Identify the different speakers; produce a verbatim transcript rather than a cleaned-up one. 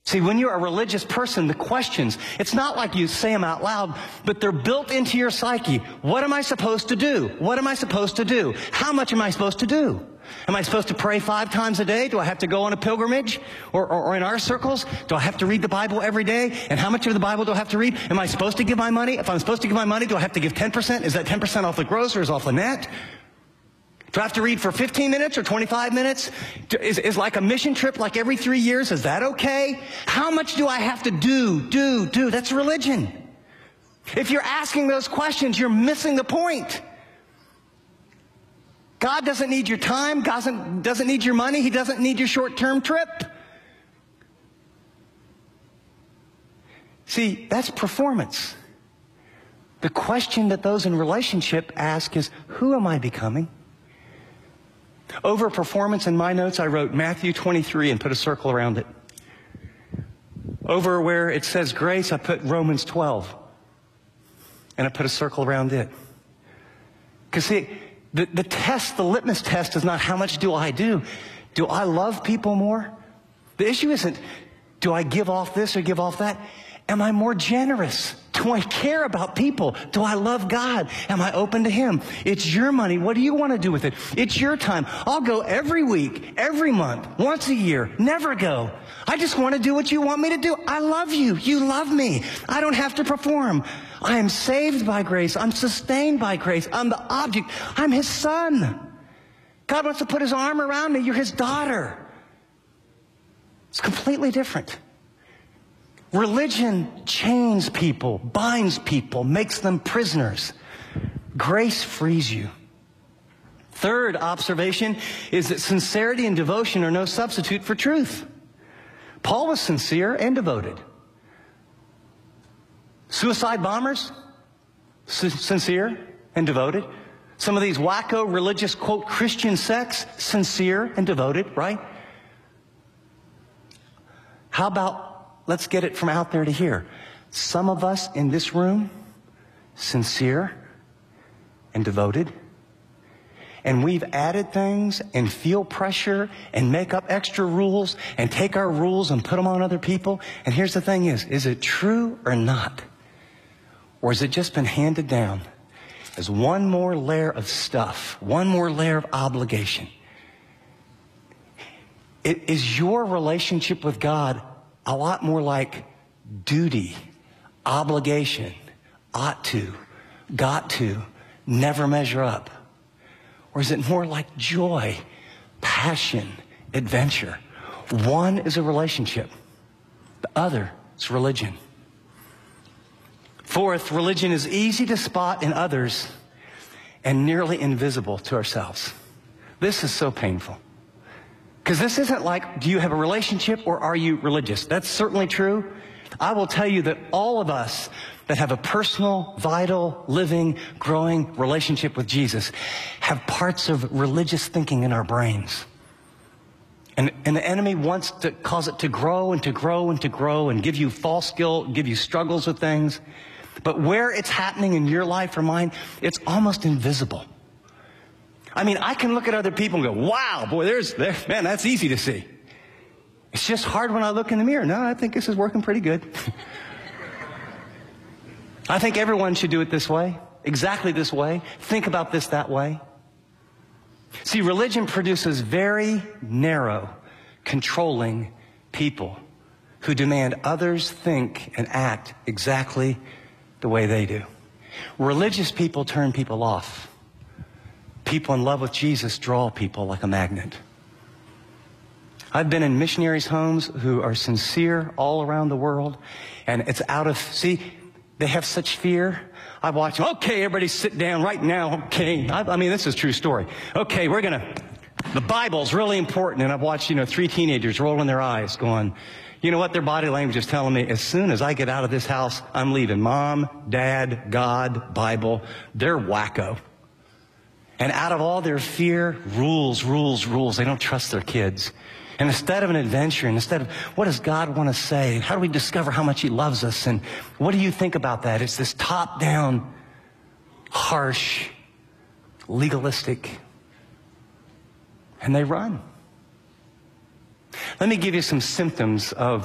Speaker 1: See, when you're a religious person, the questions, it's not like you say them out loud, but they're built into your psyche. What am I supposed to do? What am I supposed to do? How much am I supposed to do? Am I supposed to pray five times a day? Do I have to go on a pilgrimage? Or, or, or in our circles, do I have to read the Bible every day? And how much of the Bible do I have to read? Am I supposed to give my money? If I'm supposed to give my money, do I have to give ten percent? Is that ten percent off the gross or is off the net? Do I have to read for fifteen minutes or twenty-five minutes? Is, is like a mission trip like every three years? Is that okay? How much do I have to do, do, do? That's religion. If you're asking those questions, you're missing the point. God doesn't need your time. God doesn't, doesn't need your money. He doesn't need your short-term trip. See, that's performance. The question that those in relationship ask is, who am I becoming? Over performance, in my notes, I wrote Matthew twenty-three and put a circle around it. Over where it says grace, I put Romans twelve. And I put a circle around it. Because see, the, the test, the litmus test is not how much do I do. Do I love people more? The issue isn't, do I give off this or give off that? Am I more generous? Do I care about people? Do I love God? Am I open to Him? It's your money. What do you want to do with it? It's your time. I'll go every week, every month, once a year. Never go. I just want to do what you want me to do. I love you. You love me. I don't have to perform. I am saved by grace. I'm sustained by grace. I'm the object. I'm His son. God wants to put His arm around me. You're His daughter. It's completely different. Religion chains people, binds people, makes them prisoners. Grace frees you. Third observation is that sincerity and devotion are no substitute for truth. Paul was sincere and devoted. Suicide bombers, sincere and devoted. Some of these wacko religious, quote, Christian sects, sincere and devoted, right? How about, let's get it from out there to here. Some of us in this room, sincere and devoted, and we've added things and feel pressure and make up extra rules and take our rules and put them on other people. And here's the thing is, is it true or not? Or has it just been handed down as one more layer of stuff, one more layer of obligation? It, is your relationship with God a lot more like duty, obligation, ought to, got to, never measure up? Or is it more like joy, passion, adventure? One is a relationship. The other is religion. Fourth, religion is easy to spot in others and nearly invisible to ourselves. This is so painful. Because this isn't like, do you have a relationship or are you religious? That's certainly true. I will tell you that all of us that have a personal, vital, living, growing relationship with Jesus have parts of religious thinking in our brains. And, and the enemy wants to cause it to grow and to grow and to grow and give you false guilt, give you struggles with things. But where it's happening in your life or mine, it's almost invisible. I mean, I can look at other people and go, wow, boy, there's, there, man, that's easy to see. It's just hard when I look in the mirror. No, I think this is working pretty good. I think everyone should do it this way, exactly this way. Think about this that way. See, religion produces very narrow, controlling people who demand others think and act exactly the way they do. Religious people turn people off. People in love with Jesus draw people like a magnet. I've been in missionaries' homes who are sincere all around the world, and it's out of, see, they have such fear. I watch them, okay, everybody sit down right now, okay. I, I mean, this is a true story. Okay, we're going to, the Bible's really important, and I've watched, you know, three teenagers rolling their eyes going, you know what, their body language is telling me, as soon as I get out of this house, I'm leaving. Mom, Dad, God, Bible, they're wacko. And out of all their fear, rules, rules, rules. They don't trust their kids. And instead of an adventure, and instead of what does God want to say? How do we discover how much He loves us? And what do you think about that? It's this top-down, harsh, legalistic. And they run. Let me give you some symptoms of